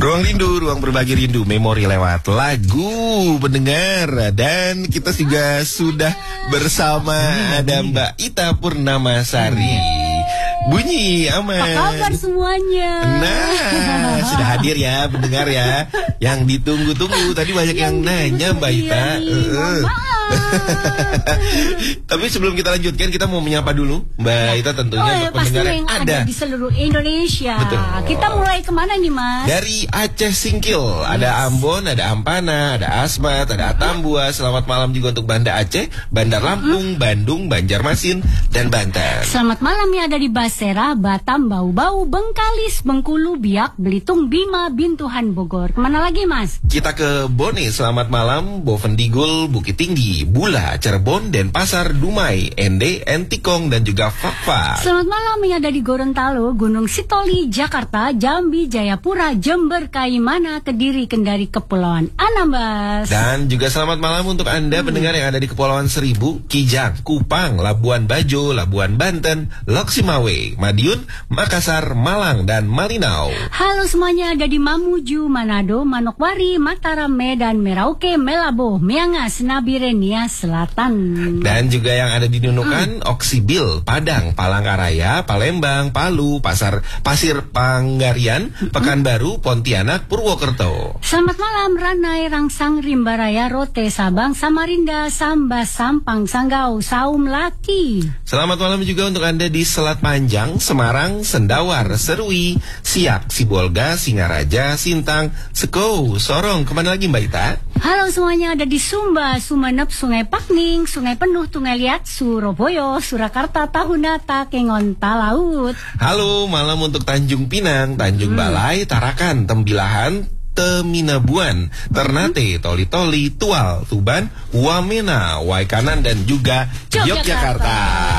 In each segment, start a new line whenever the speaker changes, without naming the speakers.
Ruang Rindu, ruang berbagi rindu, memori lewat lagu pendengar. Dan kita juga sudah bersama ada Mbak Ita Purnamasari. Bunyi aman.
Apa kabar semuanya?
Nah, sudah hadir ya pendengar ya. Yang ditunggu-tunggu. Tadi banyak yang nanya Mbak Ita. Tapi sebelum kita lanjutkan, kita mau menyapa dulu Mbak Ita tentunya untuk pendengar yang ada
di seluruh Indonesia.
Betul.
Kita mulai kemana nih Mas?
Dari Aceh Singkil, ada Ambon, ada Ampana, ada Asmat, ada Atambua. Selamat malam juga untuk Banda Aceh, Bandar Lampung, Bandung, Banjarmasin, dan Banten.
Selamat malam ya ada di Basera, Batam, Bau-Bau, Bengkalis, Bengkulu, Biak, Belitung, Bima, Bintuhan, Bogor. Kemana lagi Mas?
Kita ke Bone, selamat malam, Bovendigul, Bukit Tinggi, Bula, Cirebon, Denpasar, Dumai, Ende, Entikong, dan juga Fakfak.
Selamat malam yang ada di Gorontalo, Gunung Sitoli, Jakarta, Jambi, Jayapura, Jember, Kaimana, Kediri, Kendari, Kepulauan Anambas.
Dan juga selamat malam untuk Anda pendengar yang ada di Kepulauan Seribu, Kijang, Kupang, Labuan Bajo, Labuan Banten, Loksimawe, Madiun, Makassar, Malang, dan Malinau.
Halo semuanya ada di Mamuju, Manado, Manokwari, Mataram, Medan, Merauke, Melabo, Miangas, Nabire, Nia Selatan.
Dan juga yang ada di Nunukan, Oksibil, Padang, Palangkaraya, Palembang, Palu, Pasir Panggarian, Pekanbaru, Pontianak, Purwokerto.
Selamat malam Ranai, Rangsang, Rimbaraya, Rote, Sabang, Samarinda, Sambas, Sampang, Sanggau, Saum, Laki.
Selamat malam juga untuk Anda di Selat Panjang, Semarang, Sendawar, Serui, Siak, Sibolga, Singaraja, Sintang, Sekou, Sorong. Kemana lagi Mbak Ita?
Halo semuanya ada di Sumba, Sumenep, Sungai Pakning, Sungai Penuh, Tungai Liat, Surabaya, Surakarta, Tahunata, Kengon, Talaut.
Halo, malam untuk Tanjung Pinang, Tanjung Balai, Tarakan, Tembilahan, Teminabuan, Ternate, Toli-Toli, Tual, Tuban, Wamena, Waikanan, dan juga Yogyakarta.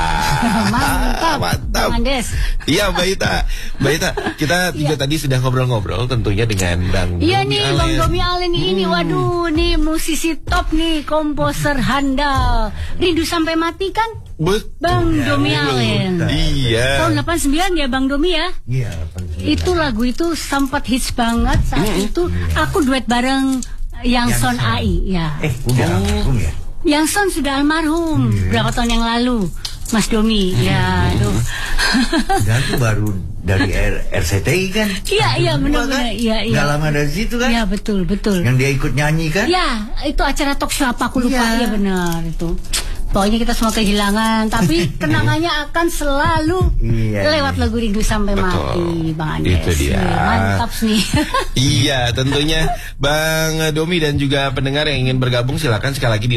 Mantap. Iya Mbak Ita, kita juga tadi sudah ngobrol-ngobrol tentunya dengan Bang Domi.
Iya nih Bang Domi Alen ini, waduh nih musisi top nih, komposer handal. Rindu Sampai Mati kan? Bang Domi Alen.
Iya.
Tahun 89 ya Bang Domi ya?
Iya.
Itu lagu itu sempat hits banget saat itu. Aku duet bareng Yang Son AI ya.
Udah almarhum ya?
Yang Son sudah almarhum berapa tahun yang lalu, Mas Domi. Ya, aduh.
Dan itu baru dari RCTI kan?
Iya benar-benar. Iya.
Gak lama dari situ kan?
Iya betul.
Yang dia ikut nyanyi kan?
Ya, itu acara talk show apa aku lupa. Iya benar itu. Pokoknya kita semua kehilangan, tapi kenangannya akan selalu lewat lagu Rindu Sampai Mati, Bang Andes.
Itu dia.
Mantap nih.
Iya, tentunya Bang Domi dan juga pendengar yang ingin bergabung silakan sekali lagi di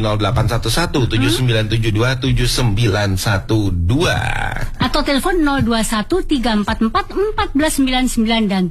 0811-7912-7912
atau telepon 021-344-1499 dan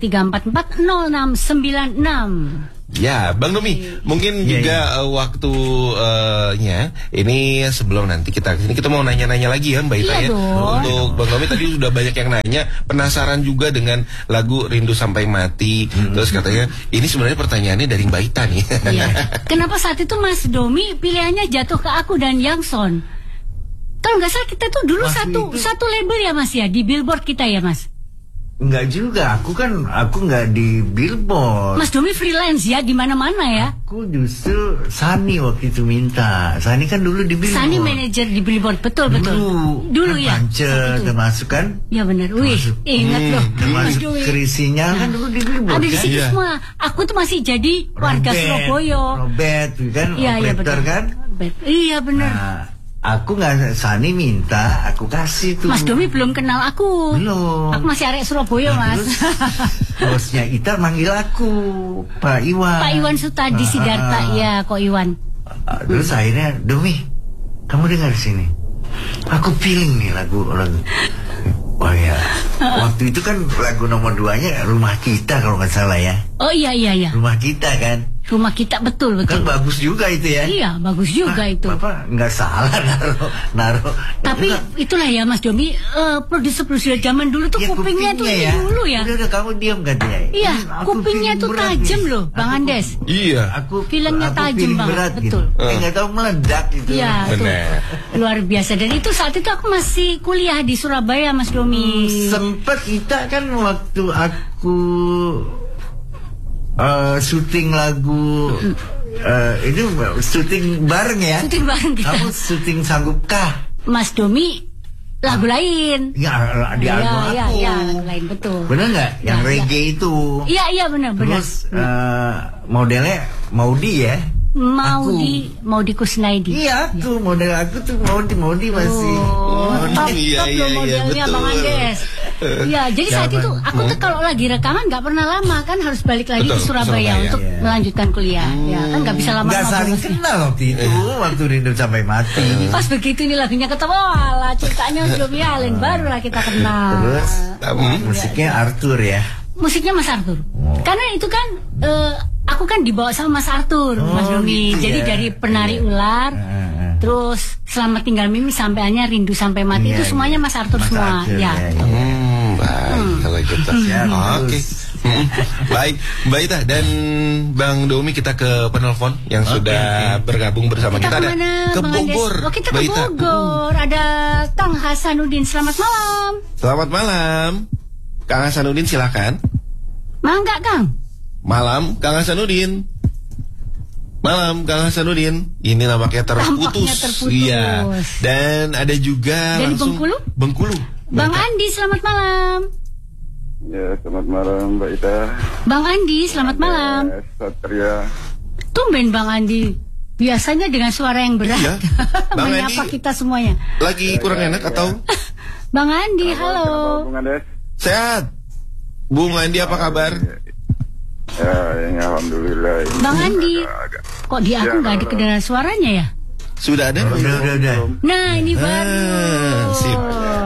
344-0696.
Ya, Bang Domi, mungkin juga waktunya ini sebelum nanti kita mau nanya-nanya lagi ya Mbak Ita ya. Untuk Bang Domi tadi sudah banyak yang nanya, penasaran juga dengan lagu Rindu Sampai Mati. Terus katanya ini sebenarnya pertanyaannya dari Mbak Ita nih.
Iya. Kenapa saat itu Mas Domi pilihannya jatuh ke aku dan Yang Son? Kalau nggak salah kita tuh dulu satu label ya Mas ya, di Billboard kita ya Mas.
Enggak juga, aku enggak di Billboard.
Mas Domi freelance ya di mana-mana ya.
Aku justru Sani waktu itu minta. Sani kan dulu di Billboard.
Sani manajer di Billboard, betul. Dulu kan ya.
Termasuk kan?
Ya benar. Wih, ingat loh.
Termasuk Krisinya kan dulu di Billboard.
Ada di situ semua. Aku tuh masih jadi warga Surabaya.
Robert kan, operator kan?
Iya benar.
Nah, aku nggak, Sani minta, aku kasih tuh.
Mas Domi belum kenal aku.
Belum.
Aku masih arek Surabaya, Mas.
Bosnya Ita manggil aku, Pak Iwan.
Pak Iwan Sutadi Sidarta, ya, kok Iwan.
Terus akhirnya, Domi, kamu dengar sini. Aku feeling nih lagu. Oh ya, waktu itu kan lagu nomor 2-nya Rumah Kita kalau nggak salah ya.
Oh iya.
Rumah Kita kan.
Rumah Kita betul.
Kan bagus juga itu ya.
Iya, bagus juga itu.
Bapak nggak salah naruh.
Tapi itulah ya Mas Domi, produser zaman dulu tuh kupingnya tuh ya. Dulu ya.
Udah kamu diam katanya.
Iya, kupingnya tuh tajam loh, Bang Andes.
Iya.
Filmnya tajam banget, betul.
Nggak tahu meledak gitu.
Iya, luar biasa. Dan itu saat itu aku masih kuliah di Surabaya, Mas Domi.
Sempet kita kan waktu aku syuting lagu ini syuting bareng ya.
Syuting bareng kita.
Kamu syuting sanggupkah?
Mas Domi lagu lain.
Ya, di album aku.
Iya, lagu lain betul.
Bener nggak? Yang reggae itu.
Iya benar.
Terus modelnya Maudi ya?
Maudi Kusnaidi.
Iya, tuh model aku tuh Maudi masih.
Top
iya,
modelnya
betul.
Bang Andes. Iya, jadi saat itu aku tuh kalau lagi rekaman nggak pernah lama kan, harus balik lagi ke Surabaya untuk melanjutkan kuliah. Ya kan nggak bisa lama-lama.
Nggak saling kenal waktu itu, waktu Rindu Sampai Mati.
Pas begitu ini lagunya ketemu, lah ceritanya belum Allen, barulah kita kenal.
Terus musiknya Arthur ya.
Musiknya Mas Arthur. Karena itu kan aku kan dibawa sama Mas Arthur, Mas Domi.
Gitu
jadi
ya.
dari Penari Ular, terus Selamat Tinggal Mimi sampai akhirnya Rindu Sampai Mati itu semuanya Mas Arthur semua. Ya.
Baik kalau gitu. Oke. Baik, Mbak Ita dan Bang Domi, kita ke penelpon yang sudah bergabung bersama kita. Ada ke Bogor.
Kita ke Bogor. Ada Kang Hasanuddin. Selamat malam.
Selamat malam. Kang Hasanuddin silakan.
Mangga Kang.
Malam Kang Hasanuddin. Malam Kang Hasanuddin. Ini nampaknya terputus. Iya. Dan ada juga
dari
langsung Bengkulu.
Bang Andi, selamat malam.
Ya, selamat malam Mbak Ita.
Bang Andi, selamat malam.
Satria.
Tumben Bang Andi. Biasanya dengan suara yang berat.
Iya. Bang
menyapa
Andi
kita semuanya.
lagi kurang enak atau?
Bang Andi, halo.
Bung Andes.
Sehat. Bung Andi apa kabar?
Ya, ini alhamdulillah. Ini
Bang Andi, kok di aku nggak ada
halo.
kedengaran suaranya ya?
Sudah ada?
Udah.
Nah, ini baru.
sip.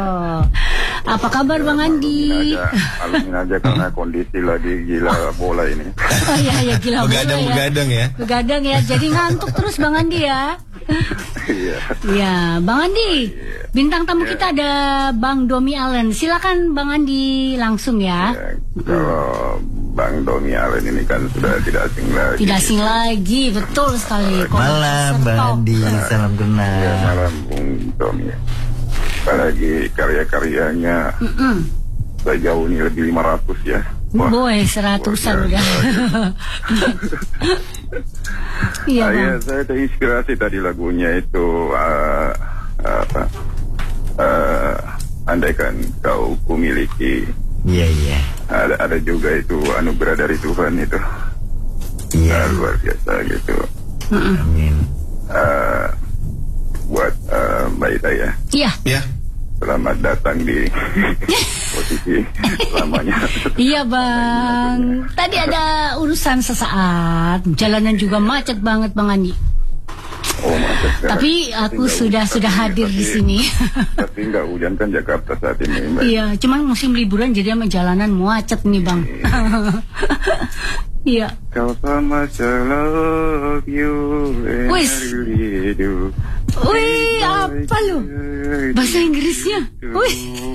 Apa kabar Bang Andi?
Alamin aja karena kondisi lagi gila bola ini.
Oh iya gila bola ya.
Begadang ya.
Begadang ya. Jadi ngantuk terus Bang Andi ya.
Iya.
Ya, Bang Andi. Bintang tamu kita ada Bang Domi Allen. Silakan Bang Andi langsung ya.
Kalau Bang Domi Allen ini kan sudah tidak asing lagi.
Tidak asing lagi, betul sekali.
Malam Bang Andi, salam
Ya,
kenal.
malam Bung Domi. Apalagi karya-karyanya sejauh ini lebih 500 ya. Wah,
Boy, 100-an udah. Iya Bang.
Saya terinspirasi tadi lagunya itu andaikan kau kumiliki.
Iya.
Ada juga itu anugerah dari Tuhan itu.
Iya.
Luar biasa gitu.
Amin.
Buat Mbak Ita ya.
Iya.
Ya.
Selamat datang di posisi lamanya.
Iya Bang. Tadi ada urusan sesaat. Jalanan juga macet banget Bang Andi.
Oh, macet sekarang.
Tapi aku sudah hadir di sini.
Tapi nggak hujan kan Jakarta saat ini, Mbak.
Iya, cuman musim liburan jadi sama jalanan macet nih Bang. Iya.
Kau sama love you and
Wis.
I really do.
Wih, apa lu? Bahasa Inggrisnya. Wih.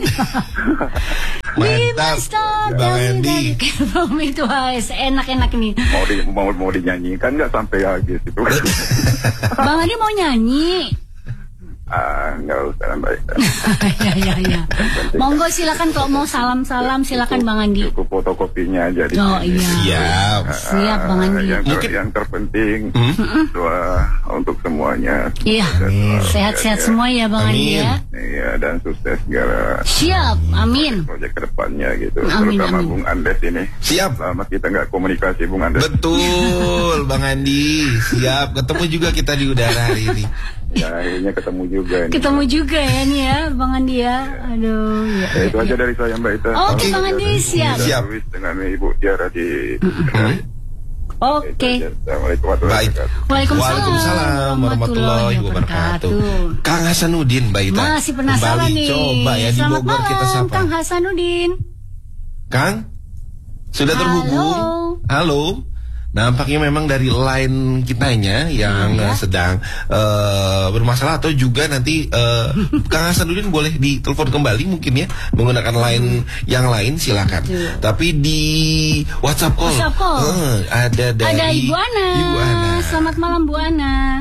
Mantap, Bang Andi.
Itu enak-enak nih.
Mau dinyanyikan nggak sampai habis itu?
Bang Andi mau nyanyi.
Nggak usah Mbak.
Ya. Monggo silakan kalau mau salam-salam silakan Bang Andi.
Cukup fotokopinya aja di
Oh
sini.
iya. Siap Bang Andi.
Yang terpenting doa untuk semuanya.
Iya. Sehat-sehat semua ya Bang Andi ya.
Iya, dan sukses segala
Siap. Amin.
proyek kedepannya gitu.
Amin,
Terutama
amin.
Bung Andes ini.
Siap.
Lama kita nggak komunikasi Bung Andes.
Betul, Bang Andi. Siap. Ketemu juga kita di udara hari ini.
Ya, akhirnya ketemu juga ini.
Ketemu juga ya nih ya Bang Andi ya. Aduh.
Ya, itu aja dari saya Mbak Ita.
Oke, Bang Andi, siap.
Siap.
Dengan Ibu Tiara di
Oke.
Assalamualaikum warahmatullahi
Baik.
wabarakatuh.
Waalaikumsalam
warahmatullahi wabarakatuh. Kang Hasanuddin, Mbak Ita.
Masih penasaran
Kembali
nih.
coba ya di
Selamat
Bogor kita
malam
sapa.
Kang Hasanuddin.
Kang, sudah terhubung? Halo. Nampaknya memang dari line kitanya yang sedang bermasalah, atau juga nanti Kang Hasanuddin boleh ditelepon kembali mungkin ya, menggunakan line yang lain silakan. Tapi di WhatsApp call, ada dari
Ada Ibu Ana.
Ibu Ana.
Selamat malam Bu Ana.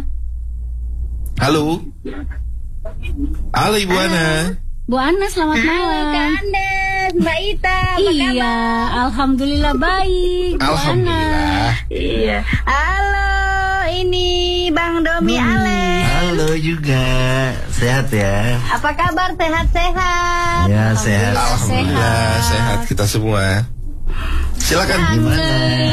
Halo. Halo Ibu Ana.
Bu Ana selamat malam.
Kak Andes, Mbak Ita, apa
Iya, alhamdulillah baik.
Alhamdulillah.
Iya. Halo, ini Bang Domi Ale.
Halo juga, sehat ya?
Apa kabar? Sehat-sehat?
Ya sehat.
Alhamdulillah sehat kita semua. Silakan.
Gimana?